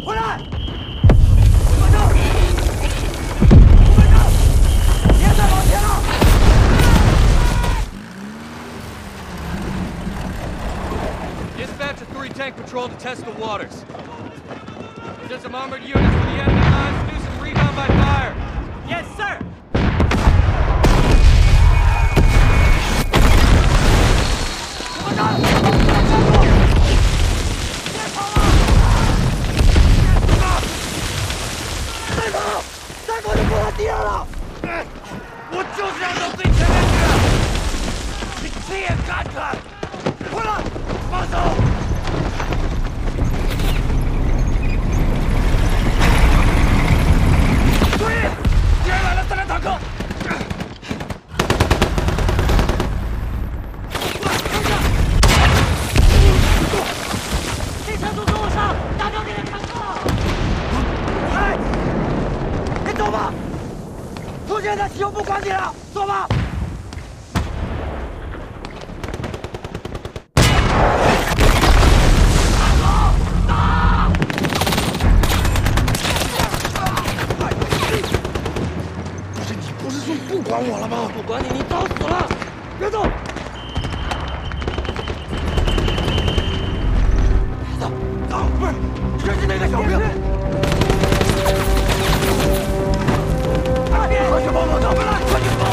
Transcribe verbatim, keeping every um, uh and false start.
回来！马上！马上！别再往前了！ Dispatch a three tank patrol to test the waters. Send some armored units to the enemy lines to do some rebound by fire. Yes, sir. 我站！站住！别跑了！再跑！再跑就不到敌人了！我就是要到最前面去！你亲眼看看！快来！ 放手！注意，敌人来了！三辆坦克！这车都跟我上，打掉这辆坦克！哎，你走吧，出现在就不管你了，走吧。 不管我了吗？不管你，你早死了！别动！走走，不是，这是那个小兵！快去帮帮他们！快去帮！